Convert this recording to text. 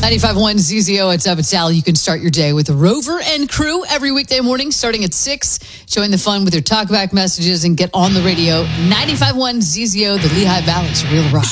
95.1 ZZO, it's up. It's Al. You can start your day with Rover and Crew every weekday morning starting at 6. Join the fun with your talkback messages and get on the radio. 95.1 ZZO, the Lehigh Valley's Real Rock.